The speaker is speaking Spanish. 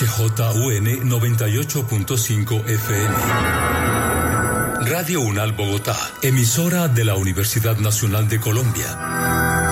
XJUN 98.5 FM. Radio UNAL Bogotá, emisora de la Universidad Nacional de Colombia.